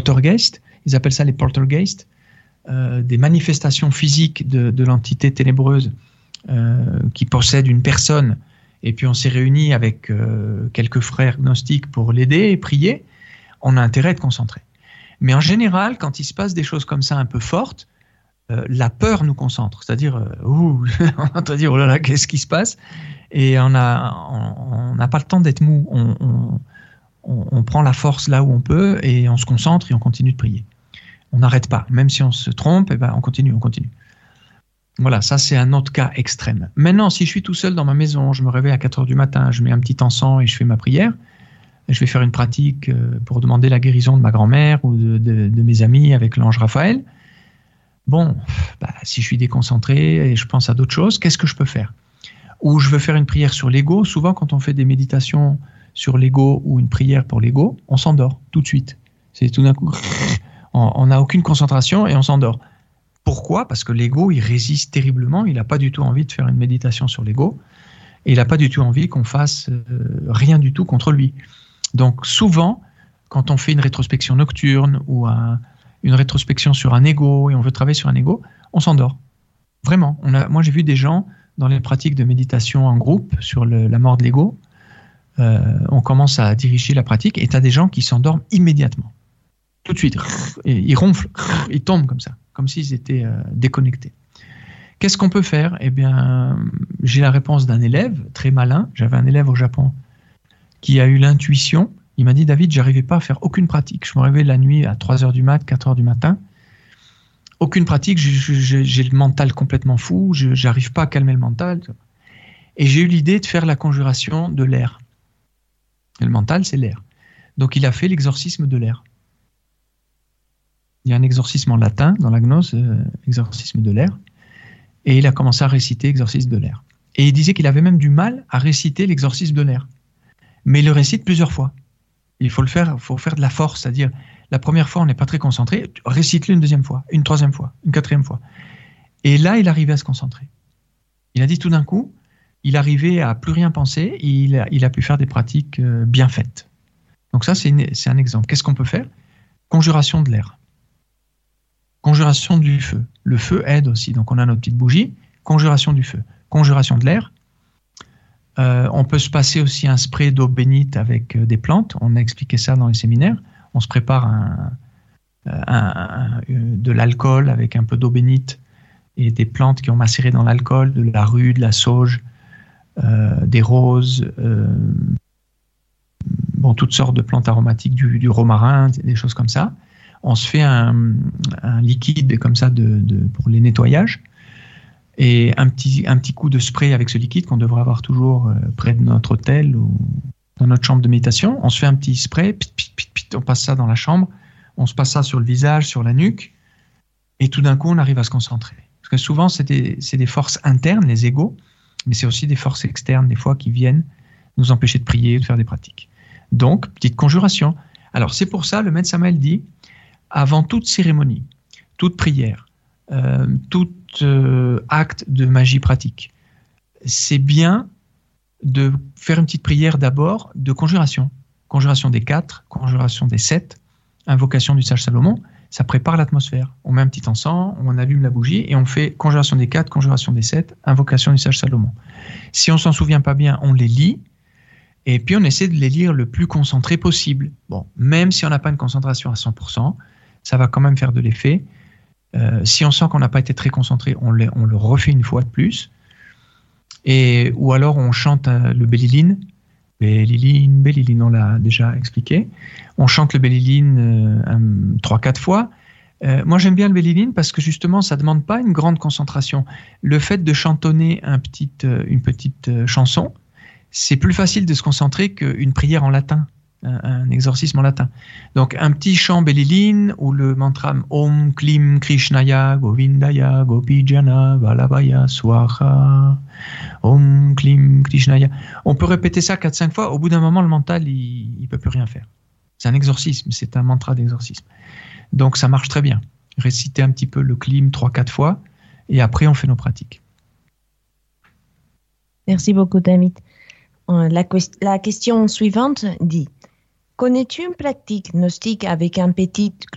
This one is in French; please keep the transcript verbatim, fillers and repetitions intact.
poltergeists, ils appellent ça les poltergeists, euh, des manifestations physiques de, de l'entité ténébreuse euh, qui possède une personne, et puis on s'est réunis avec euh, quelques frères gnostiques pour l'aider et prier, on a intérêt à être concentré. Mais en général, quand il se passe des choses comme ça un peu fortes, euh, la peur nous concentre. C'est-à-dire, euh, ouh, on entend dire, oh là là, qu'est-ce qui se passe? Et on n'a on, on pas le temps d'être mou. On, on, on, on prend la force là où on peut et on se concentre et on continue de prier. On n'arrête pas. Même si on se trompe, eh ben, on continue, on continue. Voilà, ça c'est un autre cas extrême. Maintenant, si je suis tout seul dans ma maison, je me réveille à quatre heures du matin, je mets un petit encens et je fais ma prière, je vais faire une pratique pour demander la guérison de ma grand-mère ou de, de, de mes amis avec l'ange Raphaël. Bon, bah, si je suis déconcentré et je pense à d'autres choses, qu'est-ce que je peux faire? Ou je veux faire une prière sur l'ego. Souvent, quand on fait des méditations sur l'ego ou une prière pour l'ego, on s'endort tout de suite. C'est tout d'un coup, on n'a aucune concentration et on s'endort. Pourquoi? Parce que l'ego, il résiste terriblement. Il n'a pas du tout envie de faire une méditation sur l'ego. Et il n'a pas du tout envie qu'on fasse euh, rien du tout contre lui. Donc souvent, quand on fait une rétrospection nocturne ou un, une rétrospection sur un ego et on veut travailler sur un ego, on s'endort. Vraiment. On a, moi, j'ai vu des gens dans les pratiques de méditation en groupe sur le, la mort de l'ego. Euh, on commence à diriger la pratique et tu as des gens qui s'endorment immédiatement. Tout de suite. Et ils ronflent, ils tombent comme ça, comme s'ils étaient euh, déconnectés. Qu'est-ce qu'on peut faire? Eh bien, j'ai la réponse d'un élève très malin. J'avais un élève au Japon qui a eu l'intuition. Il m'a dit, David, j'arrivais pas à faire aucune pratique. Je me réveillais la nuit à trois heures du mat, quatre heures du matin. Aucune pratique, j'ai, j'ai le mental complètement fou, je n'arrive pas à calmer le mental. Et j'ai eu l'idée de faire la conjuration de l'air. Et le mental, c'est l'air. Donc il a fait l'exorcisme de l'air. Il y a un exorcisme en latin dans la gnose, euh, exorcisme de l'air. Et il a commencé à réciter l'exorcisme de l'air. Et il disait qu'il avait même du mal à réciter l'exorcisme de l'air. Mais il le récite plusieurs fois. Il faut le faire, il faut faire de la force, c'est-à-dire la première fois on n'est pas très concentré, récite-le une deuxième fois, une troisième fois, une quatrième fois. Et là il arrivait à se concentrer. Il a dit tout d'un coup, il arrivait à plus rien penser, et il a, il a pu faire des pratiques euh, bien faites. Donc ça c'est, une, c'est un exemple. Qu'est-ce qu'on peut faire? Conjuration de l'air. Conjuration du feu. Le feu aide aussi, donc on a notre petite bougie. Conjuration du feu. Conjuration de l'air. Euh, on peut se passer aussi un spray d'eau bénite avec euh, des plantes. On a expliqué ça dans les séminaires. On se prépare un, un, un, de l'alcool avec un peu d'eau bénite et des plantes qui ont macéré dans l'alcool, de la rue, de la sauge, euh, des roses, euh, bon, toutes sortes de plantes aromatiques, du, du romarin, des choses comme ça. On se fait un, un liquide comme ça de, de, pour les nettoyages. Et un petit, un petit coup de spray avec ce liquide qu'on devrait avoir toujours près de notre hôtel ou dans notre chambre de méditation. On se fait un petit spray, pit, pit, pit, pit, on passe ça dans la chambre, on se passe ça sur le visage, sur la nuque, et tout d'un coup, on arrive à se concentrer. Parce que souvent, c'est des, c'est des forces internes, les égos, mais c'est aussi des forces externes, des fois, qui viennent nous empêcher de prier, de faire des pratiques. Donc, petite conjuration. Alors, c'est pour ça, le maître Samael dit, avant toute cérémonie, toute prière, euh, tout euh, acte de magie pratique, c'est bien de faire une petite prière d'abord de conjuration. Conjuration des quatre, conjuration des sept, invocation du sage Salomon, ça prépare l'atmosphère. On met un petit encens, on allume la bougie et on fait conjuration des quatre, conjuration des sept, invocation du sage Salomon. Si on s'en souvient pas bien, on les lit et puis on essaie de les lire le plus concentré possible. Bon, même si on n'a pas une concentration à cent pour cent, ça va quand même faire de l'effet. Euh, si on sent qu'on n'a pas été très concentré, on le, on le refait une fois de plus. Et, ou alors on chante euh, le Béliline. Béliline, Béliline, on l'a déjà expliqué. On chante le Béliline euh, trois quatre fois. Euh, moi j'aime bien le Béliline parce que justement ça ne demande pas une grande concentration. Le fait de chantonner un petit, euh, une petite euh, chanson, c'est plus facile de se concentrer qu'une prière en latin. Un exorcisme en latin. Donc un petit chant Béliline ou le mantra Om Klim Krishnaya Govindaya Gopijana Valabhaya Swaha Om Klim Krishnaya. On peut répéter ça quatre cinq fois. Au bout d'un moment, le mental, il ne peut plus rien faire. C'est un exorcisme, c'est un mantra d'exorcisme. Donc ça marche très bien. Réciter un petit peu le Klim trois quatre fois et après on fait nos pratiques. Merci beaucoup, David. La, la question suivante dit: connais-tu une pratique gnostique avec un petit